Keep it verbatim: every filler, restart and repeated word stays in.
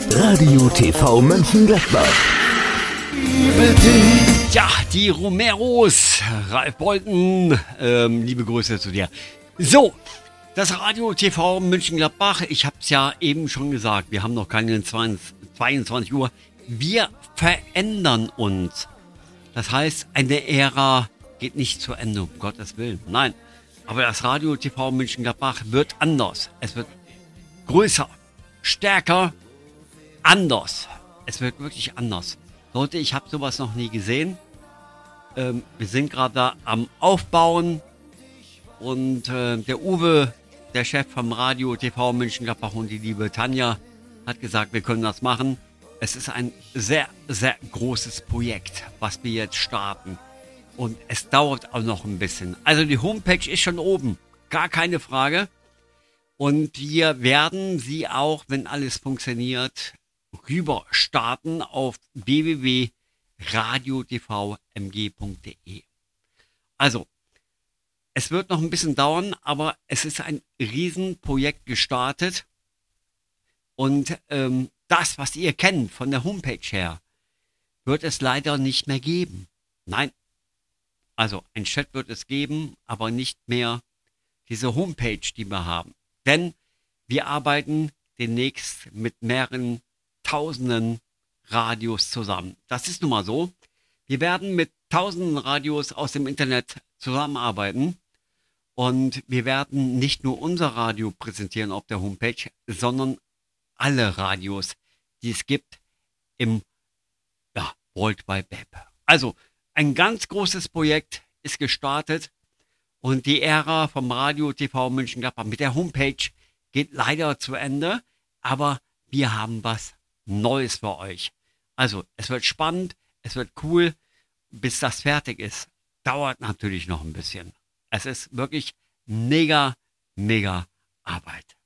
Radio T V Mönchengladbach. Ja, die Romeros, Ralf Bolten, ähm, liebe Grüße zu dir. So, das Radio T V Mönchengladbach, ich habe es ja eben schon gesagt, wir haben noch keine zweiundzwanzig Uhr. Wir verändern uns. Das heißt, eine Ära geht nicht zu Ende, um Gottes Willen. Nein, aber das Radio T V Mönchengladbach wird anders. Es wird größer, stärker, anders. Es wird wirklich anders. Leute, ich habe sowas noch nie gesehen. Ähm, wir sind gerade da am Aufbauen. Und äh, der Uwe, der Chef vom Radio T V Mönchengladbach, und die liebe Tanja hat gesagt, wir können das machen. Es ist ein sehr, sehr großes Projekt, was wir jetzt starten. Und es dauert auch noch ein bisschen. Also die Homepage ist schon oben, gar keine Frage. Und wir werden sie auch, wenn alles funktioniert, rüber starten auf w w w punkt radio t v m g punkt d e. Also, es wird noch ein bisschen dauern, aber es ist ein Riesenprojekt gestartet. Und ähm, das, was ihr kennt von der Homepage her, wird es leider nicht mehr geben. Nein. Also ein Chat wird es geben, aber nicht mehr diese Homepage, die wir haben. Denn wir arbeiten demnächst mit mehreren Tausenden Radios zusammen. Das ist nun mal so. Wir werden mit tausenden Radios aus dem Internet zusammenarbeiten. Und wir werden nicht nur unser Radio präsentieren auf der Homepage, sondern alle Radios, die es gibt im ja, World Wide Web. Also ein ganz großes Projekt ist gestartet und die Ära vom Radio T V Mönchengladbach mit der Homepage geht leider zu Ende, aber wir haben was Neues für euch. Also es wird spannend, es wird cool, bis das fertig ist. Dauert natürlich noch ein bisschen. Es ist wirklich mega, mega Arbeit.